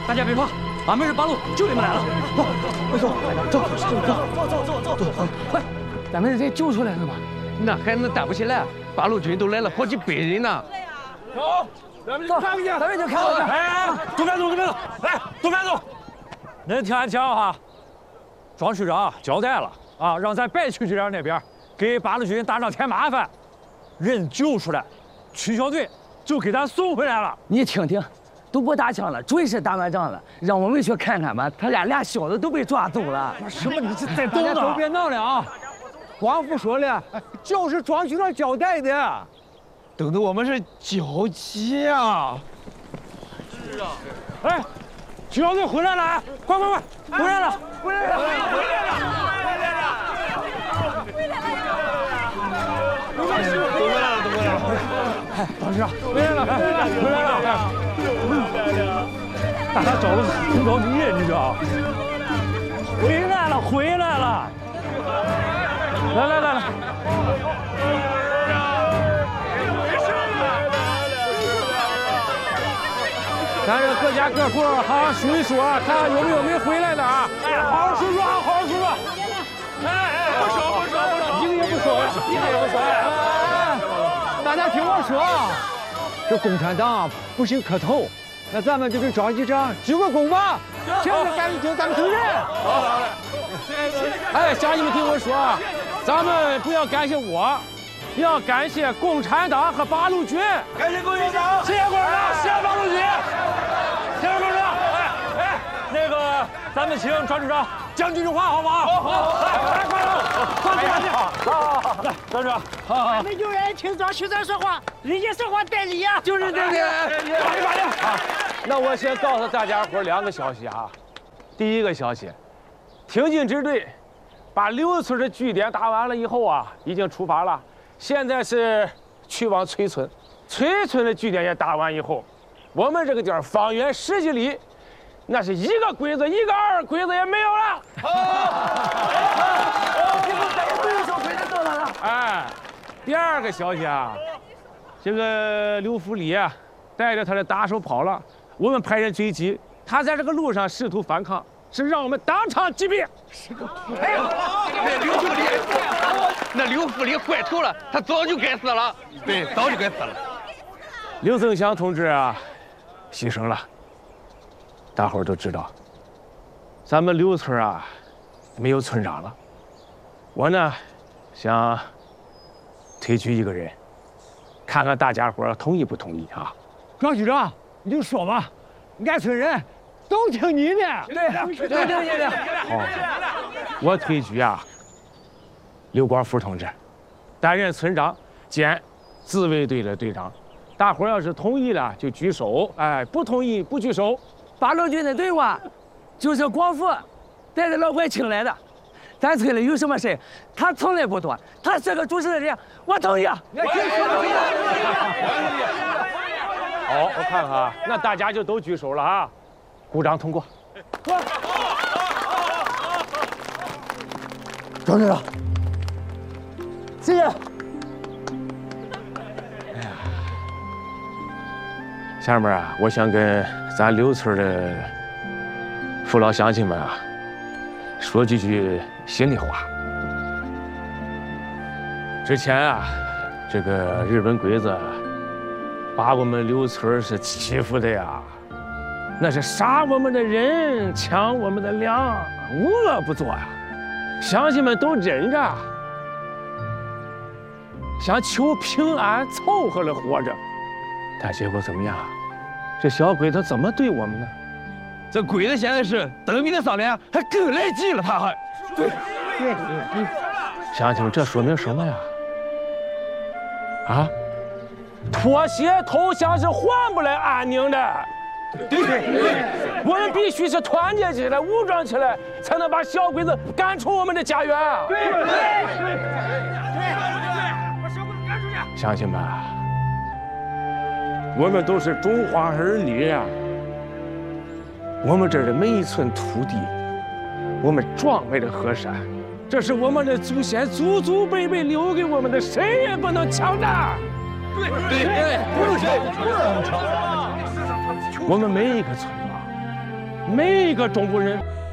大家别怕，俺们是八路，救你们来了。 快走，走，快！咱们得救出来了吧？ 那还能带不起来？八路军都来了好几百人呢。 走，咱们去看看去。 咱们就看看去。 哎，都赶走，来，都赶走。恁听俺讲哈，庄区长交代了啊，让咱白区局长那边给八路军打仗添麻烦，人救出来，区小队就给咱送回来了。 你听听，都不打枪了，准是打完仗了，让我们去看看吧。他俩小子都被抓走了。 什么？你这在动呢？ 都别闹了啊！光复说了，就是庄局长交代的。 等的我们是交接啊！ 是啊。哎，区小队回来了！快，回来了！哎，董事长，回来了！大家找的很着急，你知道？回来了！来！咱这各家各户好好数一数啊，看有没有回来的啊！哎，好好数数！哎，不少，一个也不少。 哎，大家听我说啊，这共产党不行磕头，那咱们就给庄局长鞠个躬吧。现在赶紧听咱们同志。 好嘞。哎，乡亲们听我说啊，咱们不要感谢我，要感谢共产党和八路军。感谢共产党，谢谢共产党，谢谢八路军，谢谢共产党。哎，那个咱们请庄局长讲几句话好不好？好，来，快点，好，来，庄局长，好。 俺们有人听庄区长说话，人家说话带理呀。 就是这个，好。那我先告诉大家伙2个消息啊。第一个消息，挺进支队把刘村的据点打完了以后啊，已经出发了。现在是去往崔村，崔村的据点也打完以后，我们这个地儿方圆10几里，那是一个鬼子、一个二鬼子也没有了。哎，第2个消息啊，这个刘福礼啊，带着他的打手跑了，我们派人追击，他在这个路上试图反抗，是让我们当场击毙。 那刘福礼坏透了，他早就该死了。对，早就该死了。 刘增祥同志啊，牺牲了。大伙儿都知道，咱们刘村啊，没有村长了。我呢，想推举一个人，看看大家伙儿同意不同意啊？ 庄局长，你就说吧，俺村人都听你的。 对，都听你的。 好，我推举啊，刘光福同志担任村长兼自卫队的队长。大伙儿要是同意了就举手，哎，不同意不举手。 八路军的队伍就是光复带着老百姓来的。咱村里有什么事，他从来不躲，他是个主持的人，我同意。 好，我看看啊，那大家就都举手了啊，鼓掌通过。 庄队长，谢谢。 下面啊，我想跟咱刘村的父老乡亲们啊，说几句心里话。之前啊，这个日本鬼子把我们刘村是欺负的呀，那是杀我们的人，抢我们的粮，无恶不作呀。乡亲们都忍着，想求平安，凑合着活着。但结果怎么样？这小鬼子怎么对我们呢？ 这鬼子现在是等比的上来，还更来劲了，他还。对。 乡亲们，这说明什么呀？啊，妥协投降是换不来安宁的。对，我们必须是团结起来、武装起来，才能把小鬼子赶出我们的家园。对，把小鬼子赶出去。乡亲们，我们都是中华儿女呀。我们这儿的每一寸土地，我们壮为了河山，这是我们的祖先祖祖辈辈留给我们的，谁也不能抢的。对，不能抢。我们每一个村庄每一个中国人